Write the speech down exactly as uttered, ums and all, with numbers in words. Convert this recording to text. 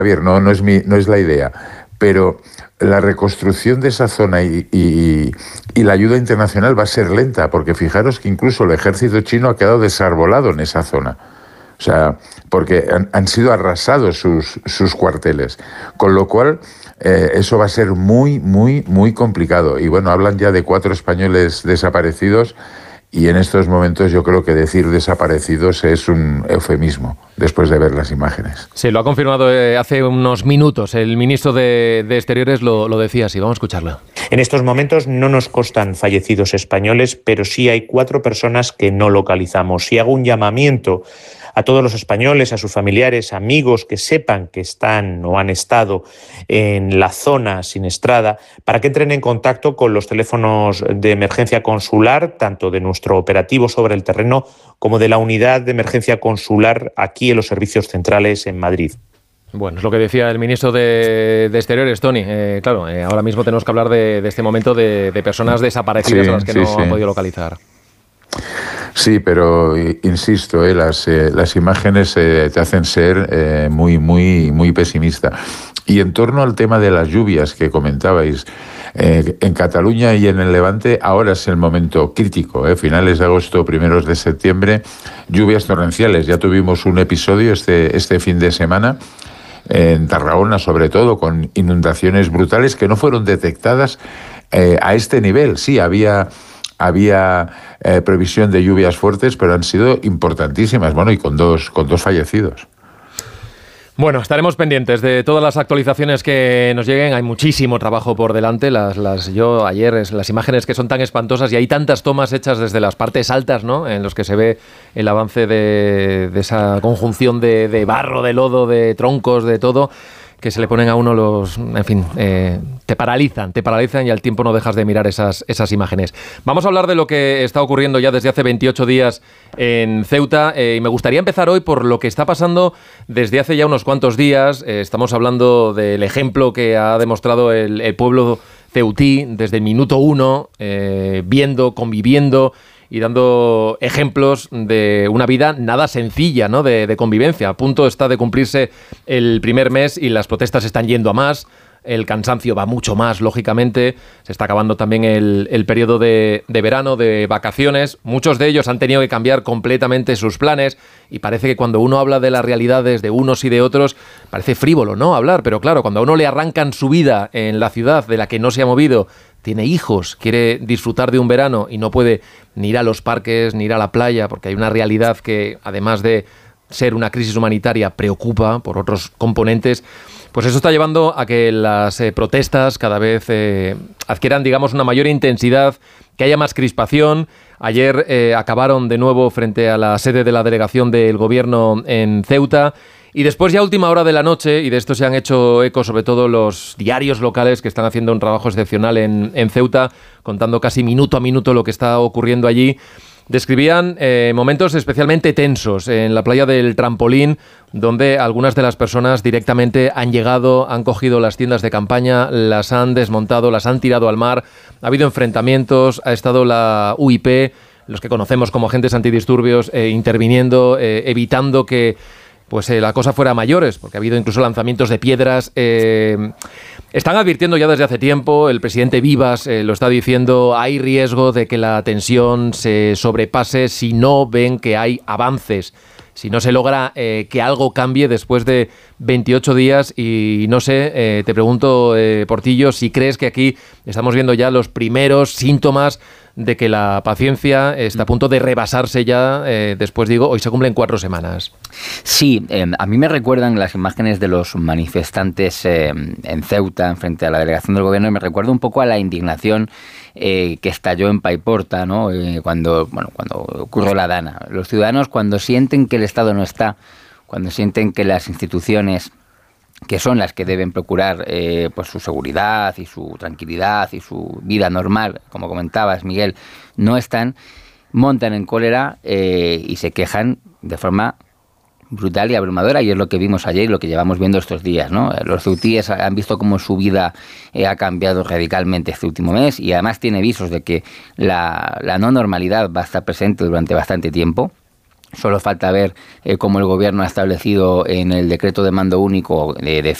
Javier, no, no es mi, no es la idea, pero la reconstrucción de esa zona y, y, y la ayuda internacional va a ser lenta, porque fijaros que incluso el ejército chino ha quedado desarbolado en esa zona. O sea, porque han, han sido arrasados sus, sus cuarteles. Con lo cual, eh, eso va a ser muy, muy, muy complicado. Y bueno, hablan ya de cuatro españoles desaparecidos. Y en estos momentos yo creo que decir desaparecidos es un eufemismo, después de ver las imágenes. Sí, lo ha confirmado eh, hace unos minutos. El ministro de, de Exteriores lo, lo decía así. Vamos a escucharlo. En estos momentos no nos constan fallecidos españoles, pero sí hay cuatro personas que no localizamos. Y hago un llamamiento a todos los españoles, a sus familiares, amigos que sepan que están o han estado en la zona siniestrada, para que entren en contacto con los teléfonos de emergencia consular, tanto de nuestro operativo sobre el terreno como de la unidad de emergencia consular aquí en los servicios centrales en Madrid. Bueno, es lo que decía el ministro de, de Exteriores, Tony. Eh, claro, eh, ahora mismo tenemos que hablar de, de este momento de, de personas desaparecidas, sí, a las que sí, no sí. han podido localizar. Sí, pero insisto, eh, las, eh, las imágenes eh, te hacen ser eh, muy, muy, muy pesimista. Y en torno al tema de las lluvias que comentabais, eh, en Cataluña y en el Levante ahora es el momento crítico, eh, finales de agosto, primeros de septiembre, lluvias torrenciales. Ya tuvimos un episodio este, este fin de semana, en Tarragona sobre todo, con inundaciones brutales que no fueron detectadas eh, a este nivel. Sí, había... Había eh, previsión de lluvias fuertes, pero han sido importantísimas, bueno, y con dos, con dos fallecidos. Bueno, estaremos pendientes de todas las actualizaciones que nos lleguen. Hay muchísimo trabajo por delante. Las, las, yo ayer, es, las imágenes que son tan espantosas y hay tantas tomas hechas desde las partes altas, ¿no?, en los que se ve el avance de, de esa conjunción de, de barro, de lodo, de troncos, de todo, que se le ponen a uno los... En fin, eh, te paralizan, te paralizan y al tiempo no dejas de mirar esas, esas imágenes. Vamos a hablar de lo que está ocurriendo ya desde hace veintiocho días en Ceuta eh, y me gustaría empezar hoy por lo que está pasando desde hace ya unos cuantos días. Eh, estamos hablando del ejemplo que ha demostrado el, el pueblo ceutí desde el minuto uno, eh, viendo, conviviendo y dando ejemplos de una vida nada sencilla, ¿no?, de, de convivencia. A punto está de cumplirse el primer mes y las protestas están yendo a más. El cansancio va mucho más, lógicamente. Se está acabando también el, el periodo de, de verano, de vacaciones. Muchos de ellos han tenido que cambiar completamente sus planes y parece que cuando uno habla de las realidades de unos y de otros, parece frívolo, ¿no?, hablar. Pero claro, cuando a uno le arrancan su vida en la ciudad de la que no se ha movido, tiene hijos, quiere disfrutar de un verano y no puede ni ir a los parques, ni ir a la playa, porque hay una realidad que, además de ser una crisis humanitaria, preocupa por otros componentes, pues eso está llevando a que las eh, protestas cada vez eh, adquieran, digamos, una mayor intensidad, que haya más crispación. Ayer eh, acabaron de nuevo frente a la sede de la delegación del gobierno en Ceuta. Y después ya a última hora de la noche, y de esto se han hecho eco sobre todo los diarios locales que están haciendo un trabajo excepcional en, en Ceuta, contando casi minuto a minuto lo que está ocurriendo allí, describían eh, momentos especialmente tensos en la playa del Trampolín, donde algunas de las personas directamente han llegado, han cogido las tiendas de campaña, las han desmontado, las han tirado al mar. Ha habido enfrentamientos, ha estado la U I P, los que conocemos como agentes antidisturbios, eh, interviniendo, eh, evitando que pues eh, la cosa fuera a mayores, porque ha habido incluso lanzamientos de piedras. Eh, están advirtiendo ya desde hace tiempo, el presidente Vivas eh, lo está diciendo, hay riesgo de que la tensión se sobrepase si no ven que hay avances, si no se logra eh, que algo cambie después de veintiocho días. Y no sé, eh, te pregunto, eh, Portillo, si crees que aquí estamos viendo ya los primeros síntomas de que la paciencia está a punto de rebasarse ya, eh, después digo, hoy se cumplen cuatro semanas. Sí, eh, a mí me recuerdan las imágenes de los manifestantes eh, en Ceuta, frente a la delegación del gobierno, y me recuerda un poco a la indignación eh, que estalló en Paiporta, ¿no? Eh, cuando, bueno, cuando ocurrió la Dana. Los ciudadanos, cuando sienten que el Estado no está, cuando sienten que las instituciones, que son las que deben procurar eh, pues su seguridad y su tranquilidad y su vida normal, como comentabas, Miguel, no están, montan en cólera eh, y se quejan de forma brutal y abrumadora, y es lo que vimos ayer y lo que llevamos viendo estos días, ¿no? Los ceutíes han visto cómo su vida eh, ha cambiado radicalmente este último mes, y además tiene visos de que la, la no normalidad va a estar presente durante bastante tiempo. Solo falta ver eh, cómo el Gobierno ha establecido en el decreto de mando único de, de